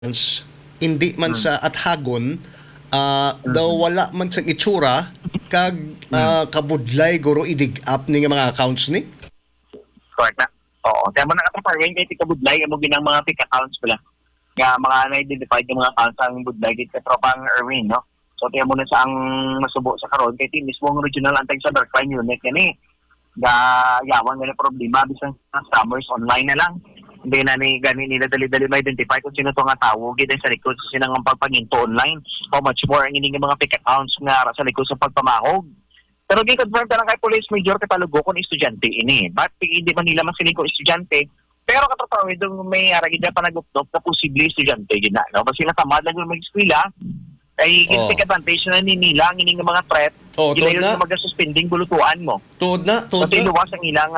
hindi man sa athagon daw wala man sa itsura kag kabudlay guro idig-up ni nga mga accounts ni. Correct na. Oo. Kaya mo na kaparwing kay tikabudlay mo ginang mga fake accounts pala. Nga mga na-identified yung mga accounts ang budlay dito sa tropang Erwin, no? So kaya mo na sa ang masubo sa karon kay mismo ang regional anti-cybercrime unit yan eh. Yawan nga na problema bisan sa scammers online na lang. Hindi na ni gani nila dali-dali ma-identify kung sino to nga tao gid sa likod sa sinang pagpaginto online. How much more ang ining mga fake accounts nga sa likod sa pagpamahog. Pero gi-confirm ta lang kay Police Major Catalugo kung estudyante ini. But hindi man nila masiling kung estudyante. Pero katropawe dong may aragida pa nagupnop na posible estudyante gid na. No? Kasi natamad lang yung mag-eskwela ay take advantage na nila ang ining mga threat. Gila yun na mag-suspending bulutuan mo. Tuod na. Kasi luwas ang ilang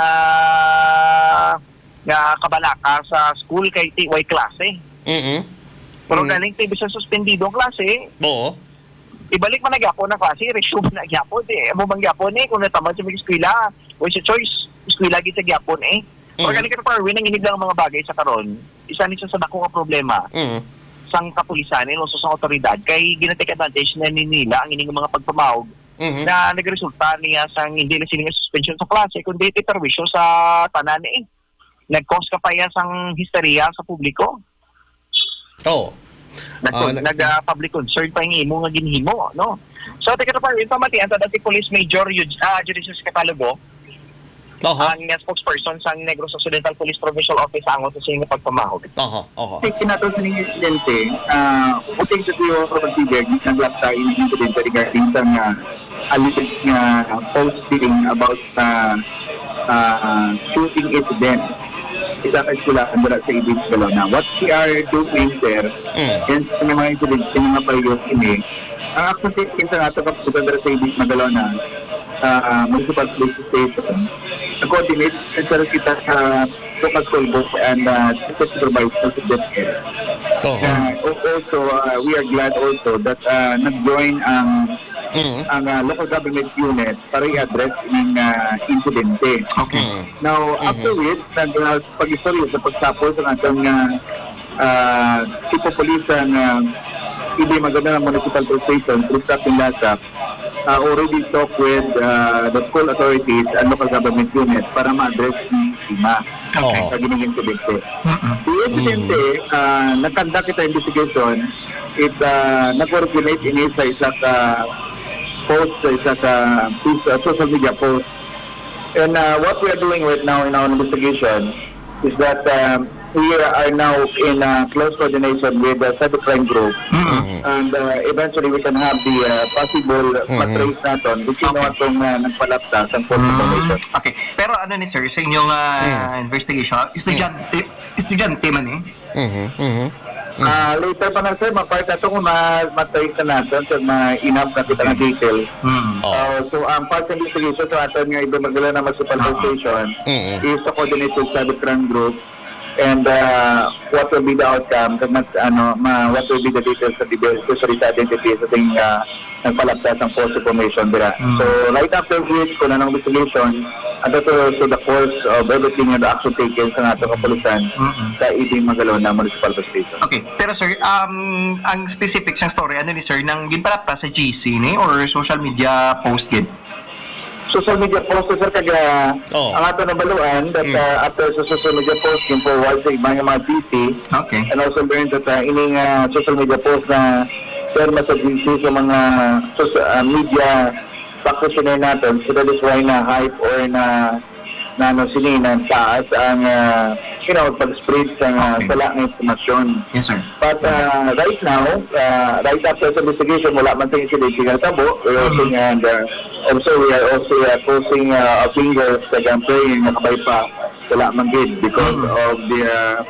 nga kabalaka sa school kay TY klase. Pero galing tayo sa suspendido ang klase. Oo. Ibalik man nagyapon na klase, resume na gyapon eh. Amo bang gyapon eh kung natamad sa mga eskwela. What's your choice? Eskwela gid sa gyapon eh. Pero galing ka Parwin ang inig lang ang mga bagay sa karon. Isa ni sa dako nga problema. Sang kapulisan o sa otoridad kay ginatake advantage na nila ang ining mga pagpamahog na nagresulta niya sang hindi na sila suspension sa klase kundi perwisyo sa tanan eh. Nag-cause ka pa yan sang hysteria sa publiko. Oo. Nag-public concern pa yung imo nga ginhimo, no? So, teka na pa rin, pamatian sa dati Police Major Judicious Catalogo, ang spokesperson sa Negros Occidental Police Provincial Office ang sa sinong pagpamahog. Kinato sa ng insidente, uting sa tiyo property naglapta yung incident regarding sa alleged posting about shooting incident. Isa ka sila andara sa ibig na what we are doing there and sa mga incidents sa mga payos ini ang action taken sa nato kapag andara sa ibig na municipal police station coordinate sa kita sa local school board and supervisor of the also we are glad also that nag-join ang local government unit para i-address yung insidente. Now, after which, pag-istoryo sa pagsapos ng atong tipo police ng hindi maganda ng municipal police station through staff in LASAP already talked with the school authorities and local government unit para ma-address yung tema sa gining insidente. The insidente, nag-conduct kita investigation, it nag-coordinate ini sa isang post sa social media post. And what we are doing right now in our investigation is that we are now in close coordination with the cybercrime group. And eventually we can have the possible matrace natin kung sino atong nagpalapta sa false information. Okay. Pero ano ni sir, sa inyong investigation, estudyante man eh? Later pa na sir, ma-part na ito kung ma-trace na natin sa ma-inap na kita na details. So ang part ng investigation sa atin nga iba magdala na municipal station is to coordinate with cybercrime group and what will be the outcome, what will be the details of the especially sa identity sa ating nagpalapsas ng false information dira. So right after this, kung anong investigation, to the course of everything and the action taken sa natong kapulisan sa Ibing Magalaw na Municipal Station. Okay. Pero sir, ang specifics ng story, ano ni sir, nang ginpalapta sa GC ni or social media post gid? Social media post sir kaga ang ato nabaluan that after sa social media post yung forward sa ibang mga GC and also learn that ining social media post na terma sa GC sa mga media practitioner natin, so that is why na hype or na taas ang pag-spread sa sala ng informasyon. Yes, sir. But right now, right after the investigation, wala man tayong incident ng tabo. We're also we are also posting our fingers sa praying na kabay pa wala man din because of the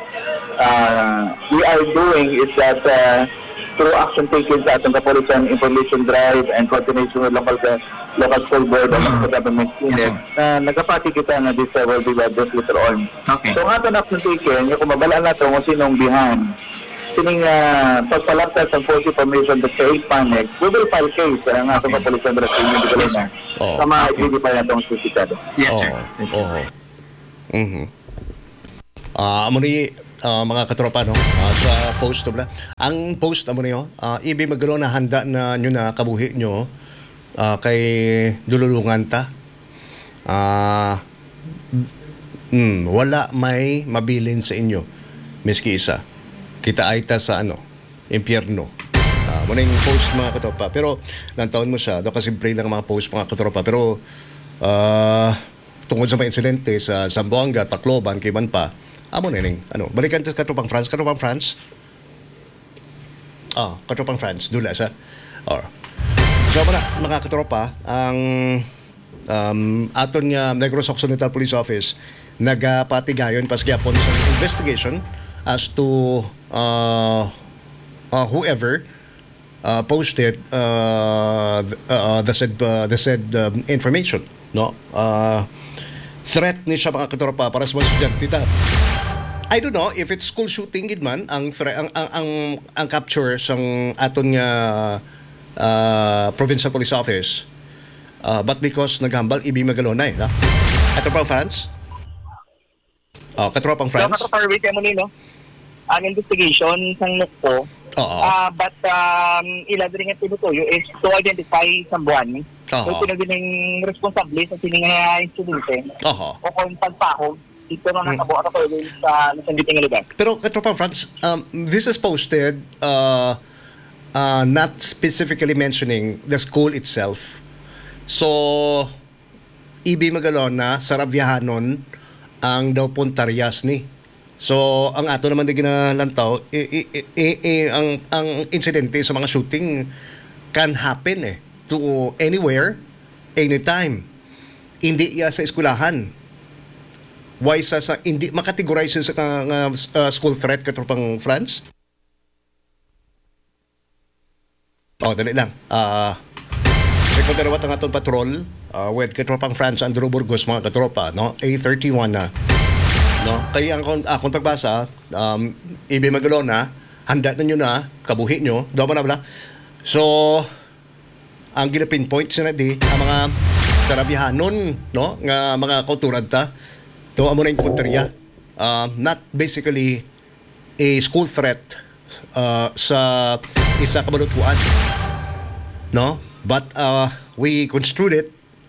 we are doing is that through action taken sa atong kapulisan information drive and coordination with local school board and local government unit na nagapati kita na this will be addressed later on. So ang atong action taken, yung kumabalaan natin kung sinong bihan sining pagpalaptas ng false information that sa panic, we will file case ang atong kapulisan drive sa inyo na sa mga identify natong susikado. Yes, sir. Muli mga katropa, no? Sa post, bla. Ang post, amo niyo, ibi magalo na handa na nyo na kabuhi nyo kay dululungan ta. Wala may mabilin sa inyo, miski isa. Kita ay ta sa impyerno. Muna yung post, mga katropa. Pero, nantaon mo siya, kasi simple lang mga post, mga katropa. Pero, tungkol sa mga insidente sa Zamboanga, Tacloban, Kiman pa, amo na yun. Balikan sa Katropang France. Katropang France? Katropang France. Dula sa. So, mga katropa, ang aton nga Negros Occidental Police Office nagapatigayon pasgyapon sa investigation as to whoever posted the said information, no? Threat ni siya, mga katropa, para sa mga estudyante ta. I don't know if it's school shooting gid man ang capture sang aton nga provincial police office, but because naghambal ibi magalonay, no? Katropang France? Katropang France? So, Katropa Erwin, mo nino, ang investigation sang NUCPO, but ilan rin nga tinutuyo is to identify Sambuan. So, pinagdining responsable sa sining insidente. O kung pagpahog, dito na nakabo at ako sa nasanditing lugar. Pero Katropang France, this is posted not specifically mentioning the school itself. So, ibi magalona sa Rabyahanon ang daw puntaryas ni. So, ang ato naman din ginalantaw, ang insidente sa mga shooting can happen to anywhere, anytime. Hindi iya sa eskwelahan. Why sa hindi makategorize sa school threat, Katropang France? Dali lang. Second darawat ang atong patrol with Katropang France, Andrew Burgos, mga katropa, no? A31 na. No? Kaya akong pagbasa, ibi magalo na, handa na nyo na, kabuhi nyo, daw na bala. So, ang pinpoint sila ang mga Sarabyahanon, no? Nga mga kauturad ta, daw amo na yung punteriya. Not basically a school threat sa isa kabalutuan, no? But we construed it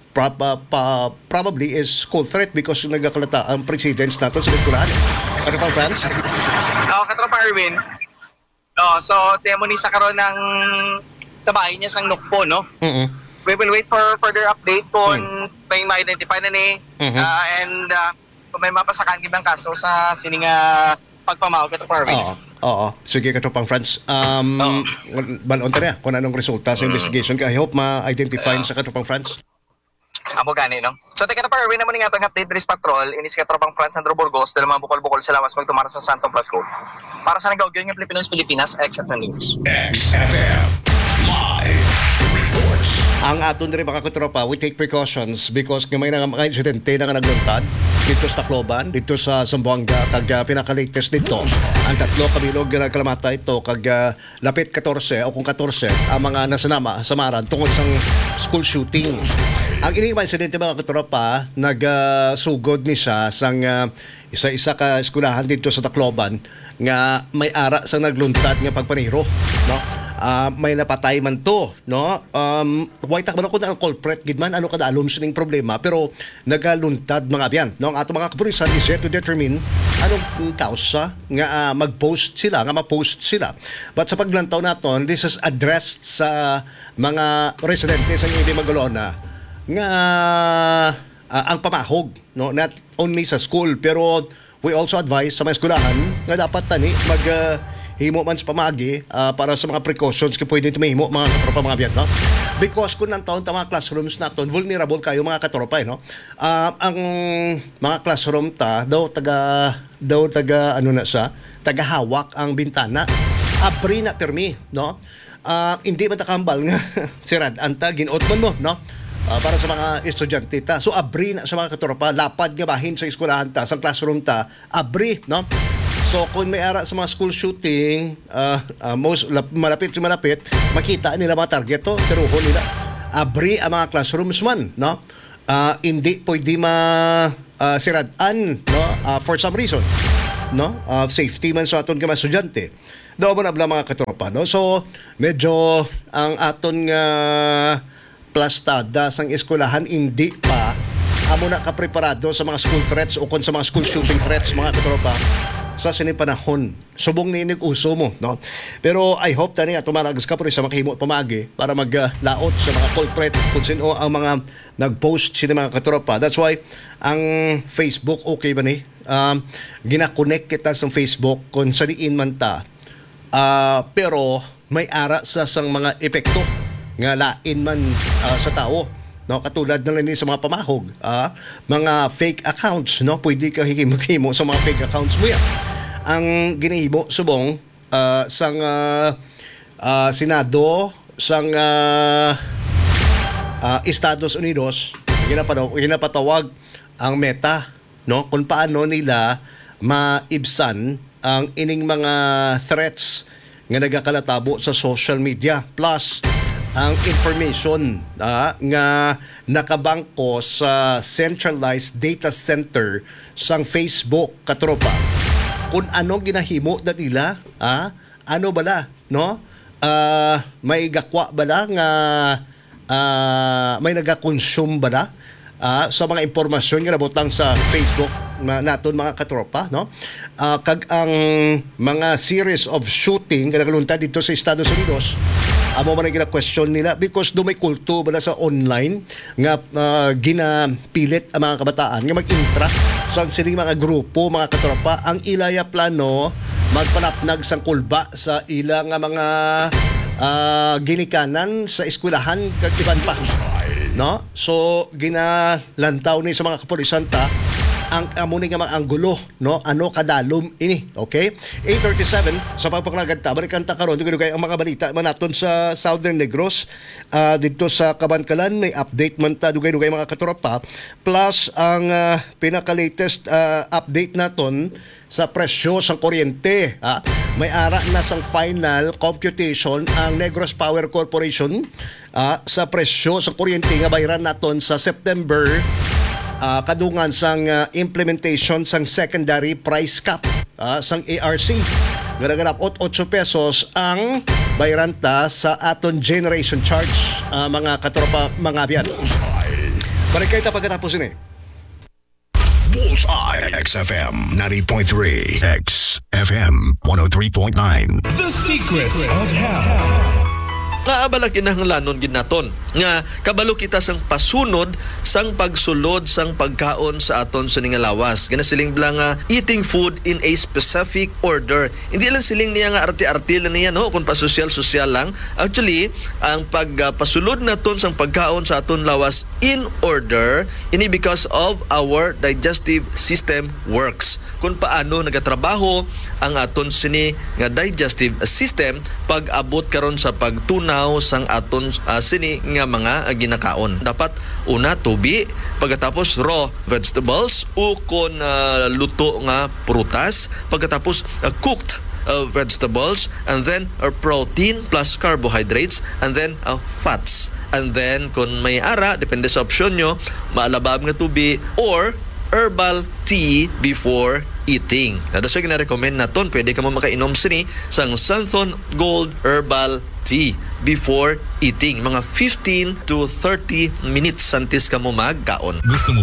probably is school threat because nagkakalata ang precedents natin sa eskwelahan. Ano pa, France? Katropa Erwin. So, temo ni sa karon ng sa bahay niya sang NUCPO, no? We will wait for further update kung may ma-identify na ni and kung may mapasakan ibang kaso sa sining pagpamahog, Katropa Erwin. Oo. Sige, Katropang France. Balon ta kung anong resulta sa investigation. I hope ma-identify sa Katropang France. Amo gani, no? So, teka na pa, Erwin naman nga itong update Dris Patrol, inis ka tropang France Sandro Burgos, dahil mga bukol-bukol sila mas magtumara sa Santong Plasco. Para sa nag-augyo ng Pilipinas, XFM News. XFM Live Reports. Ang aton rin mga katropa, we take precautions because may mga insidente na nagluntad dito sa Tacloban, dito sa Zamboanga, kag pinaka-latest dito. Ang tatlo kabilog na kalamata ito, kag lapit 14 o kung 14 ang mga nasanama samaran tungkol sa school shooting. Ang ining insidente mga katropa, nagsugod ni siya sang isa-isa ka eskwelahan dito sa Tacloban nga may ara sa nagluntad nga pagpaniro, no? May napatay man to, no? Why takbo ko na ang culprit gidman ano kada alum sining problema pero nagaluntad mga biyan, no? Ang ato mga kapulisan is yet to determine anong kausa nga mag-post sila, nga ma-post sila. But sa paglantaw naton, this is addressed sa mga residente sa Ibi Magalona nga ang pamahog, no? Not only sa school pero we also advise sa mga eskwelahan nga dapat tani himo man sa pamagi para sa mga precautions kung pwede tumahimo mga katropa mga biyan, no? Because kung nantaon ta mga classrooms naton vulnerable kayo mga katropa, no? Ang mga classroom daw taga ano na siya, taga hawak ang bintana, abri na permi, no? Hindi man takambal nga sirad anta ginuot man mo, no? Para sa mga estudyante ta. So abri na sa mga katropa, lapad nga bahin sa eskwelahan ta, sa classroom ta, abri, no? So kung may ara sa mga school shooting, malapit, makita nila mga target to, teruho nila. Abri ang mga classrooms man, no? Hindi pwede siradan, no? For some reason, no? Safety man sa aton mga estudyante. Daw mo na bala mga katropa, no? So, medyo ang aton nga plastada sang eskwelahan hindi pa amo na kapreparado sa mga school threats o kung sa mga school shooting threats, mga katropa, sa sinipanahon. Subong ni uso mo, no? Pero I hope tani ato maragas ka po sa makahimo pamagi para maglaot sa mga culprit kung sino ang mga nag-post sini mga katropa. That's why ang Facebook okay ba ni? Gina-connect kita sa Facebook kung sa diin man ta. Pero may ara sa sang mga epekto nga lain man sa tao. No, katulad na lang sa mga pamahog, mga fake accounts, no, pwede ka himo sa mga fake accounts mo yan. Ang ginahimo subong sang Senado sang Estados Unidos ginapatawag ang Meta, no, kung paano nila maibsan ang ining mga threats nga nagakalatabo sa social media, plus ang information nga nakabangko sa centralized data center sang Facebook, katropa. Kung ano ginahimo na nila, ano bala, no? May gakwa bala nga may nagakonsume bala sa mga impormasyon nga nabutang sa Facebook naton mga katropa, no? Kag ang mga series of shooting nga nagluntad dito sa Estados Unidos, amo man ang question nila because do may kulto bala sa online nga ginapilit ang mga kabataan nga mag-intra sa sining mga grupo, mga katropa. Ang ilaya plano magpanapnag sang kulba sa ilang mga ginikanan sa eskwelahan kag iban pa, no? So ginalantaw ni sa mga kapulisan ta ang amuni nga mga anggulo, no? Ano kadalom ini, okay? 8:37 sa pagpaklagad ta balikan ta karon dugay ang mga balita man naton sa Southern Negros, dito sa Kabankalan may update man ta dugay mga katropa, plus ang pinaka-latest update naton sa presyo sang kuryente. May ara na sang final computation ang Negros Power Corporation sa presyo sa kuryente nga bayaran naton sa September, kadungan sang implementation sang secondary price cap sang ARC. Ganaganap 8 pesos ang bayaran ta sa aton generation charge, mga katropa, mga biyan. Balik kayo ta pagkatapos ini. Bullseye XFM 90.3 XFM 103.9. The Secrets of Hell. Nga abala kinahanglanon gid naton nga kabalo kita sang pasunod sang pagsulod sang pagkaon sa aton sa lawas. Gana siling nga eating food in a specific order. Hindi lang siling niya nga arti-arti lang niya, no, kung pa-social lang. Actually, ang pagpasulod naton sang pagkaon sa aton lawas in order ini because of our digestive system works. Kung paano nagatrabaho ang aton sini nga digestive system pag abot karon sa pagtuna sang aton sini nga mga ginakaon. Dapat una tubi, pagkatapos raw vegetables o kon luto nga prutas, pagkatapos cooked vegetables, and then protein plus carbohydrates, and then fats. And then kung may ara, depende sa opsyon nyo, maalabab nga tubi or herbal tea before eating. That's why gina-recommend naton, pwede ka mo makainom sini sang Santhon Gold Herbal Tea before eating. Mga 15 to 30 minutes santis ka mo magkaon. Gusto mo